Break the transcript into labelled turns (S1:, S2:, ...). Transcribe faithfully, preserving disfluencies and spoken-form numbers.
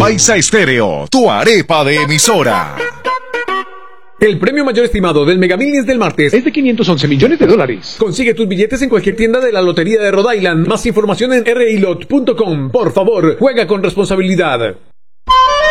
S1: Paisa Estéreo, tu arepa de emisora.
S2: El premio mayor estimado del Mega Millions del martes es de quinientos once millones de dólares. Consigue tus billetes en cualquier tienda de la Lotería de Rhode Island. Más información en r i lot punto com. Por favor, juega con responsabilidad.